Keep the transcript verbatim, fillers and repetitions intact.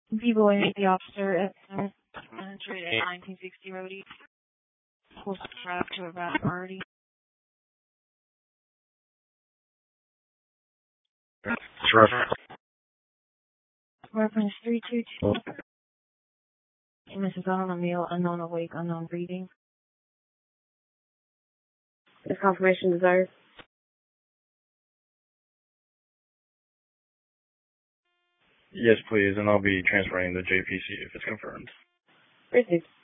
B-boy, the officer at seven hundred at nineteen sixty Road East. Horse trapped to a back already. Reference. Reference three two two. Missus Unknown meal, unknown awake, unknown breathing. Is confirmation desired? Yes, please, and I'll be transferring the J P C if it's confirmed. Received.